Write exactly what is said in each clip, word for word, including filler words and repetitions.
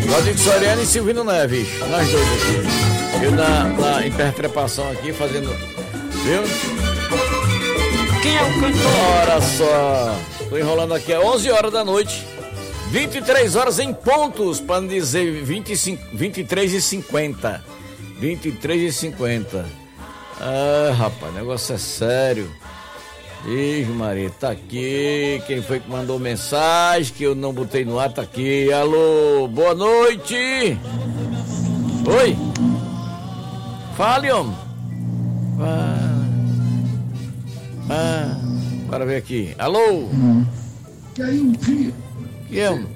Valdir Soriano e Silvino Neves, nós dois aqui. Eu na, na interpretação aqui, fazendo. Viu? Quem é o cantor? Olha só, tô enrolando aqui, é onze horas da noite, vinte e três horas em pontos, para não dizer vinte e cinco, vinte e três e cinquenta. vinte e três e cinquenta. Ah, rapaz, o negócio é sério. Ih, Maria, tá aqui. Quem foi que mandou mensagem que eu não botei no ar? Tá aqui. Alô, boa noite. Oi. Fale, homem. Ah, ah, bora ver aqui. Alô. Que é, homem?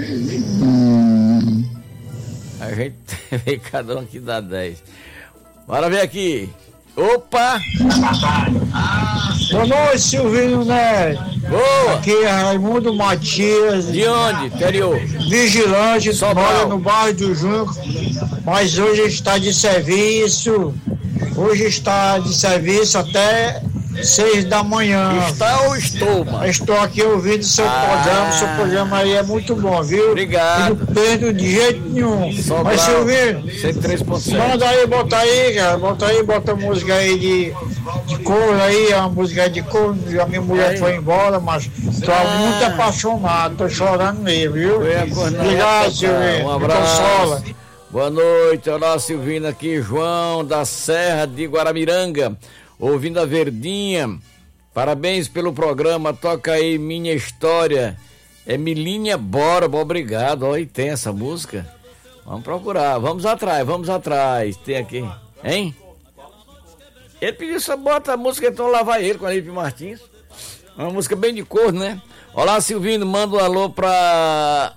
A gente vê cada um aqui dá dez. Bora ver aqui. Opa! Boa noite, Silvino Neves. Boa! Aqui é Raimundo Matias. De onde? Interior? Vigilante, Sobral. mora no bairro do Junco, mas hoje está de serviço. Hoje está de serviço até seis da manhã. Está ou estou, mano? Estou aqui ouvindo seu Ah. programa, seu programa aí é muito bom, viu? Obrigado. Eu não perdo de jeito nenhum. Sobral, Mas Silvino, cento e três ponto sete. manda aí, bota aí, cara, bota aí, bota a música aí de, de cor aí, a música aí de cor, a minha mulher Aí. foi embora, mas tô Ah. muito apaixonado, tô chorando mesmo, viu? Foi a corneta, Obrigado, tá? Silvino, Um me abraço. consola. Boa noite, olá Silvina aqui, João da Serra de Guaramiranga, ouvindo a Verdinha. Parabéns pelo programa, toca aí Minha História. É Milinha Bora, obrigado. Ó, e tem essa música? Vamos procurar, vamos atrás, vamos atrás. Tem aqui, hein? Ele pediu só bota a música, então lá vai ele com a Lipe Martins. Uma música bem de cor, né? Olá Silvino, manda um alô pra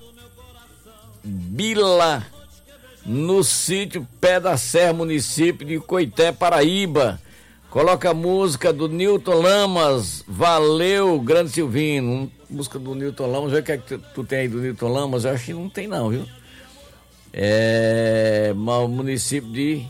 Bila, no sítio Pé da Serra, município de Coité, Paraíba. Coloca a música do Newton Lamas, valeu, grande Silvino. Música do Newton Lamas, vê o que é que tu, tu tem aí do Newton Lamas, eu acho que não tem não, viu? É, município de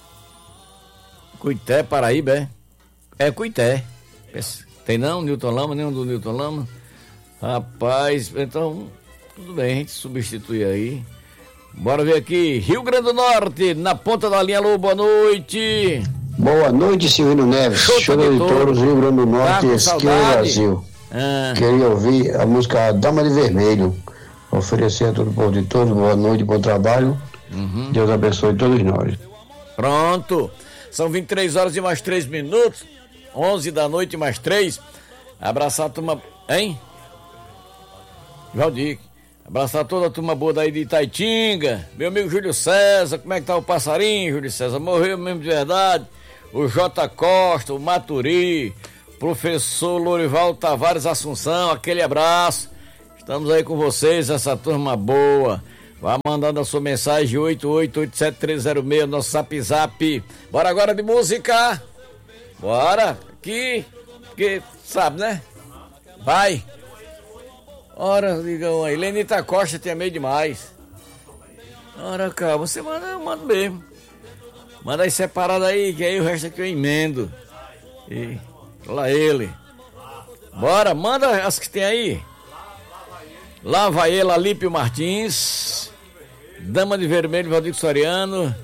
Coité, Paraíba, é? É Coité. Tem não, Newton Lamas, nenhum do Newton Lamas? Rapaz, então, tudo bem, a gente substitui aí. Bora ver aqui, Rio Grande do Norte, na ponta da linha, alô, boa noite. Boa noite, Silvino Neves. Show de Touros, Rio Grande do Norte, Tá com Esquerda saudade? Brasil. Ah, Queria ouvir a música Dama de Vermelho. Oferecer a todo o povo de todos, boa noite, bom trabalho. uhum. Deus abençoe todos nós. Pronto, são vinte e três horas e mais três minutos, onze da noite mais três. Abraçar a turma, hein? Valdir, abraçar toda a turma boa daí de Itaitinga, meu amigo Júlio César, como é que tá o passarinho, Júlio César? Morreu mesmo de verdade. O J. Costa, o Maturi, professor Lorival Tavares Assunção, aquele abraço. Estamos aí com vocês, essa turma boa. Vá mandando a sua mensagem oito oito oito sete três zero seis, nosso zap zap. Bora agora de música. Bora, aqui, porque sabe, né? Vai. Ora, ligam aí, Lenita Costa, te amei demais. Ora, cara, você manda, eu mando mesmo. Manda aí separado aí, que aí o resto aqui eu emendo. E lá ele. Bora, manda as que tem aí. Lá vai ele, Alípio Martins. Dama de Vermelho, Valdir Soriano.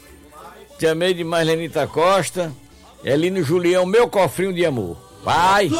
Te amei demais, Lenita Costa. Elino Julião, meu cofrinho de amor. Vai!